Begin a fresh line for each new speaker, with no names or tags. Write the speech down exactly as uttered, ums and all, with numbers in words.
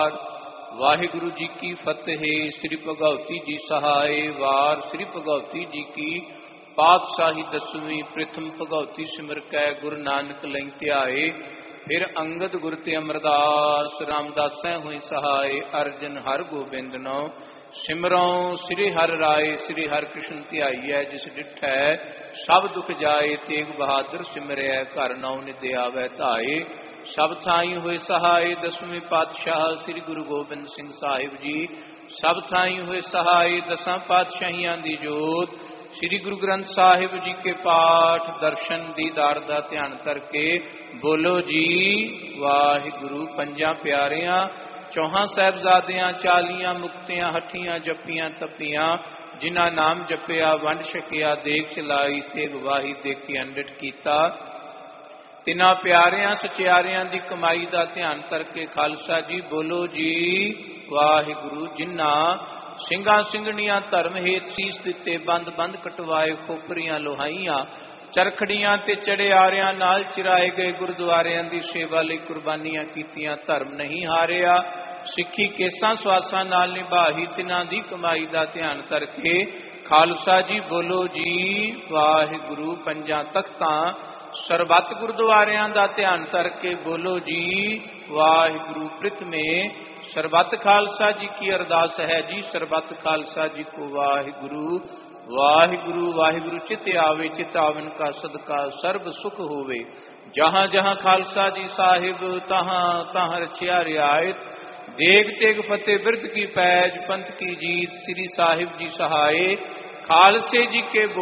वाहिगुरु जी की फतेह। श्री भगवती जी सहाय। वार श्री भगवती जी की पातशाही दसवीं। प्रथम भगवती सिमर कै गुरु नानक लई ध्याए। फिर अंगद गुर ते अमरदास। रामदास हुई सहाय। अर्जन हर गोबिंद नौ। सिमरों श्री हर राय। श्री हर कृष्ण ध्याईऐ जिस डिठै सब दुख जाए। तेग बहादुर सिमरै घर नौ निधि आवै धाए। सब थाई हुए सहाय। दसवें पातशाह श्री गुरु गोबिंद सिंह साहिब जी। सब थाई हुए सहाय। दसां पातशाहियां दी जोत। श्री गुरु ग्रंथ साहिब जी के पाठ दर्शन दीदार दा ध्यान करके बोलो जी वाहिगुरु। पंजा प्यारियां चौहां साहबजादियां चालियां मुक्तियां हठियां जपियां तपियां। जिन्हां नाम जपिया वंड छकिया देख चलाई। तेग वाही देखी अंडिट कीता। तिना प्यारियां सचियारियां दी कमाई दा ध्यान करके खालसा जी बोलो जी वाहिगुरु। जिन्हां ਸਿੰਘਾਂ ਸਿੰਘਣੀਆਂ धर्म हेत सीस दिते बंद बंद कटवाए। खोपरियां लोहाइयां चरखड़ियां ते चढ़ियारियां नाल चिराए गए। गुरुद्वारियां दी सेवा लई कुर्बानियां कीतियां। धर्म नहीं हारिया सिੱਖੀ केसां ਸਵਾਸਾਂ नाल निभाही। तिन्हां दी कमाई दा ध्यान करके खालसा जी बोलो जी वाहिगुरु। पंजां तख्तां सरबत गुरुद्वारियां दा ध्यान करके बोलो जी वाहिगुरु। प्रथमे सरबत खालसा जी की अरदास है जी। सरबत खालसा जी को वाहिगुरु। वाहिगुरु वाहिगुरु चित आवे चित आवन का सदका सर्ब सुख होवे। जहां जहां खालसा जी साहिब तहां तहां रचिया रियायत। देग तेग फतेह बिरद की पैज पंथ की जीत। श्री साहिब जी सहाय खालसे जी के